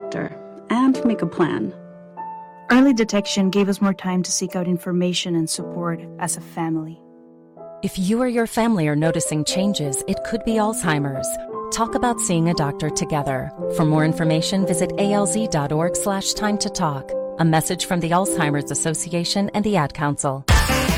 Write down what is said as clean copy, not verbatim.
doctor and make a plan. Early detection gave us more time to seek out information and support as a family. If you or your family are noticing changes, it could be Alzheimer's. Talk about seeing a doctor together. For more information, visit alz.org/time to talk. A message from the Alzheimer's Association and the Ad Council.